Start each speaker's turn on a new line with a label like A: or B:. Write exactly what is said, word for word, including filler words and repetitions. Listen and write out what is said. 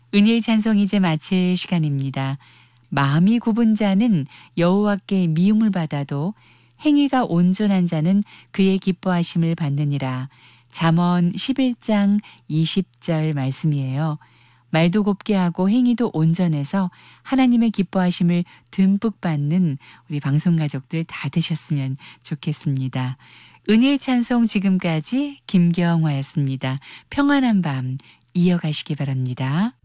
A: 은혜의 찬송 이제 마칠 시간입니다. 마음이 굽은 자는 여호와께 미움을 받아도 행위가 온전한 자는 그의 기뻐하심을 받느니라. 잠언 십일 장 이십 절 말씀이에요. 말도 곱게 하고 행위도 온전해서 하나님의 기뻐하심을 듬뿍 받는 우리 방송가족들 다 되셨으면 좋겠습니다. 은혜의 찬송 지금까지 김경화였습니다. 평안한 밤 이어가시기 바랍니다.